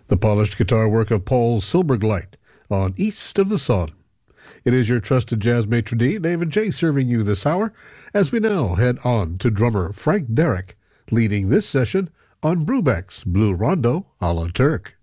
the polished guitar work of Paul Silbergleit on East of the Sun. It is your trusted jazz maitre d', David J., serving you this hour, as we now head on to drummer Frank Derrick, leading this session on Brubeck's Blue Rondo a la Turk.